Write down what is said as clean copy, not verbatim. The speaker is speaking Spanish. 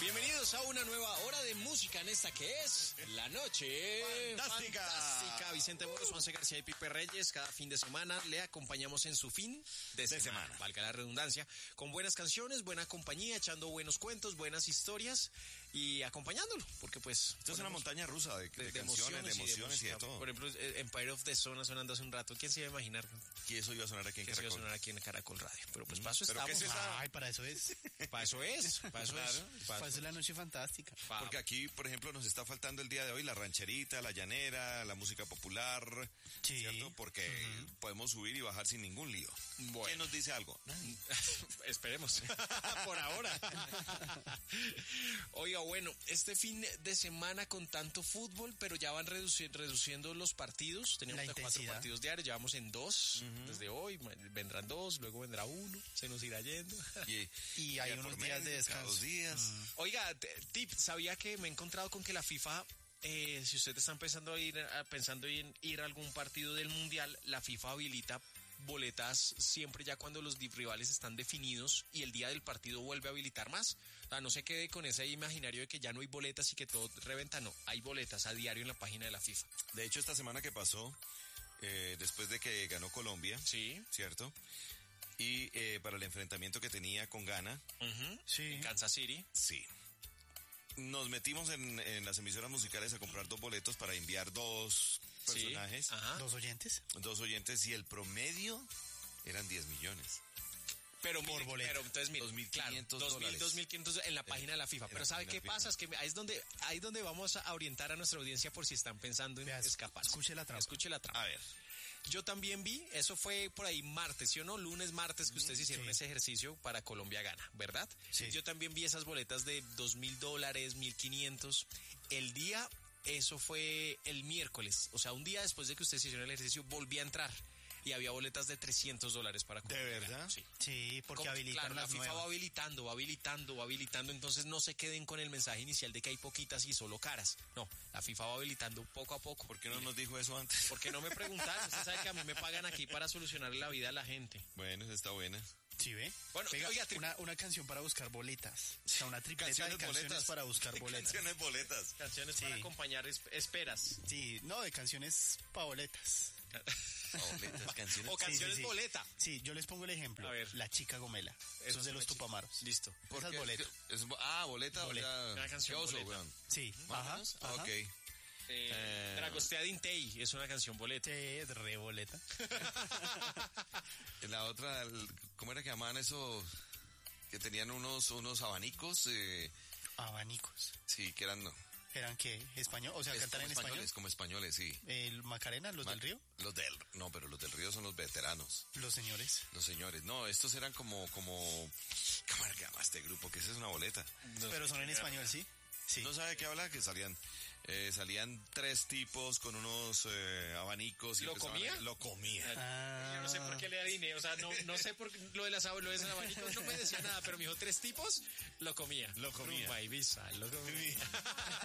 Bienvenidos a una nueva hora de música en esta que es La Noche Fantástica. Vicente Moros, Juanse García y Pipe Reyes. Cada fin de semana le acompañamos en su fin de semana, valga la redundancia, con buenas canciones, buena compañía, echando buenos cuentos, buenas historias y acompañándolo, porque pues... Esto es una montaña rusa de canciones, de emociones y de todo. Por ejemplo, Empire of the Sun sonando hace un rato. ¿Quién se iba a imaginar que eso iba a sonar aquí en Caracol? Que eso iba a sonar aquí en Caracol Radio. Pero pues para eso estamos. ¿Qué es esa? Ay, para eso es. Para eso es. Para eso es La Noche Fantástica. Porque aquí, por ejemplo, nos está faltando el día de hoy la rancherita, la llanera, la música popular, sí. ¿cierto? Porque podemos subir y bajar sin ningún lío. Bueno. ¿Quién nos dice algo? Nadie. Esperemos. Por ahora. Oiga, bueno, este fin de semana con tanto fútbol, pero ya van reduciendo los partidos. Teníamos 4 partidos diarios, ya vamos en 2. Desde hoy vendrán 2, luego vendrá 1, se nos irá yendo. Y hay unos días de descanso. 2 días. Oiga, tip, ¿sabía que me he encontrado con que la FIFA, si ustedes están pensando en ir a algún partido del Mundial, la FIFA habilita boletas siempre ya cuando los rivales están definidos y el día del partido vuelve a habilitar más? O sea, no se quede con ese imaginario de que ya no hay boletas y que todo reventa. No, hay boletas a diario en la página de la FIFA. De hecho, esta semana que pasó, después de que ganó Colombia, sí, ¿cierto? Y para el enfrentamiento que tenía con Ghana, sí, en Kansas City, sí, nos metimos en las emisoras musicales a comprar 2 boletos para enviar 2 personajes. Sí, ajá. 2 oyentes. 2 oyentes y el promedio eran 10 millones. Pero por boleto. Pero entonces, mire, 2.500 dólares. 2.500 en la página de la FIFA. Pero ¿sabe qué pasa? Es que ahí es donde vamos a orientar a nuestra audiencia por si están pensando en escapar. Escuche la trampa. A ver. Yo también vi, eso fue por ahí martes, ¿sí o no? Lunes, martes, que ustedes hicieron ese ejercicio para Colombia Gana, ¿verdad? Sí. Yo también vi esas boletas de $2,000, 1.500. El día, eso fue el miércoles. O sea, un día después de que ustedes hicieron el ejercicio, volví a entrar. Y había boletas de $300 para Colombia. ¿De verdad? Sí. Sí, porque habilitan la las FIFA nuevas. va habilitando, entonces no se queden con el mensaje inicial de que hay poquitas y solo caras. No, la FIFA va habilitando poco a poco. ¿Por qué no nos dijo eso antes? ¿Por qué no me preguntaron? Usted sabe que a mí me pagan aquí para solucionar la vida a la gente. Bueno, esa está buena. ¿Sí ve? Bueno, oiga, una canción para buscar boletas. O sea, una tripleta de canciones boletas. para buscar boletas. Canciones para acompañar esperas. Sí, no, de canciones pa' boletas. Canciones. O canciones boleta. Sí, yo les pongo el ejemplo. A ver. La Chica Gomela. Eso es de los Tupamaros. Listo. Esa es boleta. Boleta. Una canción boleta. boleta. Sí. Ajá. Ok. Dragostea Dintei es una canción boleta. Es re boleta. La otra, ¿cómo era que llamaban eso? Que tenían unos abanicos. Abanicos. Sí, que eran... ¿Eran qué? ¿Español? O sea, cantar en español. Como españoles, sí. ¿El Macarena? ¿Los del Río? No, pero los del Río son los veteranos. Los señores. No, estos eran como... ¿Cómo era que llama este grupo? Que esa es una boleta. No, pero son en español, ¿sí? Sí. ¿No sabe qué habla? Que salían 3 tipos con unos abanicos. Y ¿Lo comía? Lo comía. Yo no sé por qué le adiviné, o sea, no sé por qué lo de los abanicos no me decía nada, pero me dijo 3 tipos, lo comía. Rumba Ibiza, lo comía.